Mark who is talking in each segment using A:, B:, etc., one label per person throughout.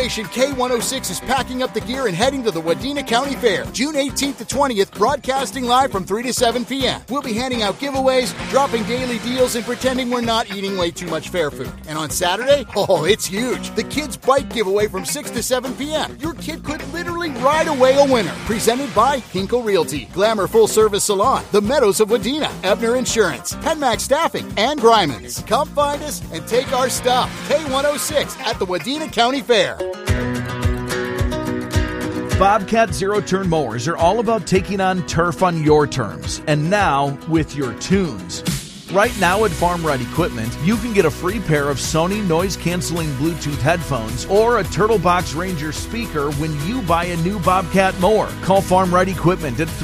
A: station K106 is packing up the gear and heading to the Wadena County Fair, June 18th to 20th, broadcasting live from 3 to 7 p.m. We'll be handing out giveaways, dropping daily deals, and pretending we're not eating way too much fair food. And on Saturday, it's huge. The Kids Bike giveaway from 6 to 7 p.m. Your kid could literally ride away a winner. Presented by Hinkle Realty, Glamour Full Service Salon, The Meadows of Wadena, Ebner Insurance, Penmax Staffing, and Grimans. Come find us and take our stuff. K106 at the Wadena County Fair.
B: Bobcat zero-turn mowers are all about taking on turf on your terms. And now, with your tunes. Right now at Farm Right Equipment, you can get a free pair of Sony noise-canceling Bluetooth headphones or a Turtlebox Ranger speaker when you buy a new Bobcat mower. Call Farm Right Equipment at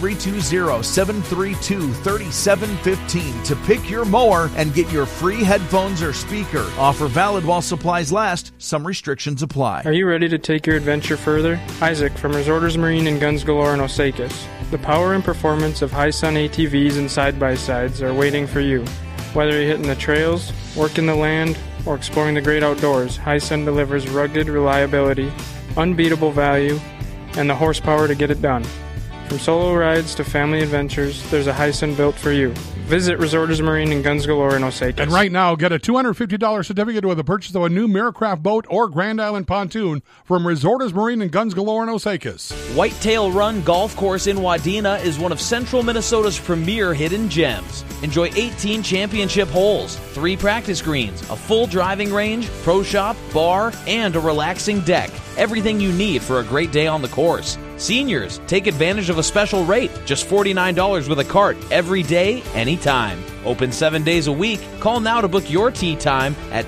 B: 320-732-3715 to pick your mower and get your free headphones or speaker. Offer valid while supplies last. Some restrictions apply.
C: Are you ready to take your adventure further? Isaac from Resorters Marine and Guns Galore in Osakis. The power and performance of Hi-Sun ATVs and side-by-sides are waiting for you. Whether you're hitting the trails, working the land, or exploring the great outdoors, Hi-Sun delivers rugged reliability, unbeatable value, and the horsepower to get it done. From solo rides to family adventures, there's a Hi-Sun built for you. Visit Resorters Marine and Guns Galore in Osakis.
D: And right now, get a $250 certificate with the purchase of a new Miracraft boat or Grand Island pontoon from Resorters Marine and Guns Galore in Osakis.
E: Whitetail Run Golf Course in Wadena is one of Central Minnesota's premier hidden gems. Enjoy 18 championship holes, 3 practice greens, a full driving range, pro shop, bar, and a relaxing deck. Everything you need for a great day on the course. Seniors, take advantage of a special rate, just $49 with a cart, every day, anytime. Open 7 days a week. Call now to book your tee time at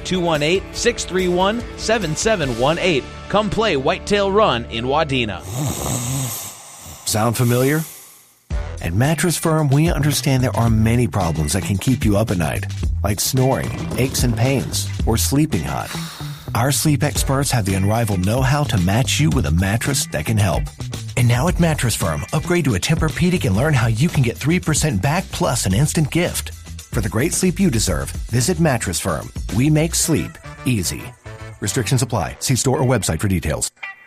E: 218-631-7718. Come play Whitetail Run in Wadena.
F: Sound familiar? At Mattress Firm, we understand there are many problems that can keep you up at night, like snoring, aches and pains, or sleeping hot. Our sleep experts have the unrivaled know-how to match you with a mattress that can help. And now at Mattress Firm, upgrade to a Tempur-Pedic and learn how you can get 3% back plus an instant gift. For the great sleep you deserve, visit Mattress Firm. We make sleep easy. Restrictions apply. See store or website for details.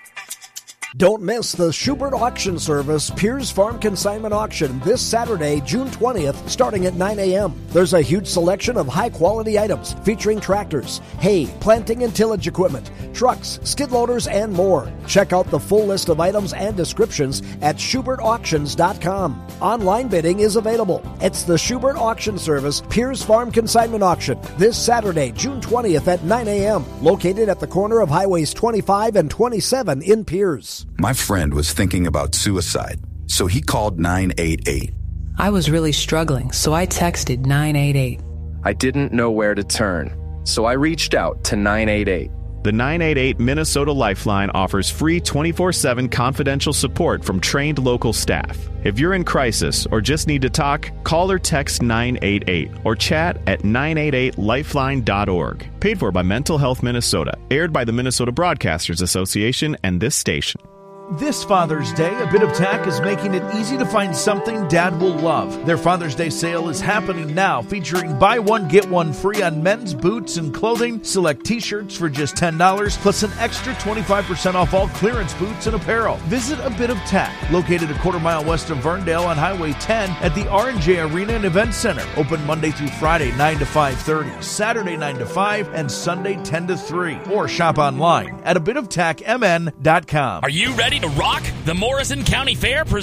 G: Don't miss the Schubert Auction Service Piers Farm Consignment Auction this Saturday, June 20th, starting at 9 a.m. There's a huge selection of high-quality items featuring tractors, hay, planting and tillage equipment, trucks, skid loaders, and more. Check out the full list of items and descriptions at SchubertAuctions.com. Online bidding is available. It's the Schubert Auction Service Piers Farm Consignment Auction this Saturday, June 20th at 9 a.m., located at the corner of Highways 25 and 27 in Piers.
H: My friend was thinking about suicide, so he called 988.
I: I was really struggling, so I texted 988.
J: I didn't know where to turn, so I reached out to 988.
K: The 988 Minnesota Lifeline offers free 24/7 confidential support from trained local staff. If you're in crisis or just need to talk, call or text 988 or chat at 988lifeline.org. Paid for by Mental Health Minnesota. Aired by the Minnesota Broadcasters Association and this station.
B: This Father's Day, A Bit of Tack is making it easy to find something Dad will love. Their Father's Day sale is happening now, featuring buy one, get one free on men's boots and clothing, select t-shirts for just $10, plus an extra 25% off all clearance boots and apparel. Visit A Bit of Tack, located a quarter mile west of Verndale on Highway 10 at the R&J Arena and Event Center. Open Monday through Friday, 9 to 5:30, Saturday 9 to 5, and Sunday 10 to 3. Or shop online at abitoftachmn.com.
L: Are you ready to rock? The Morrison County Fair presents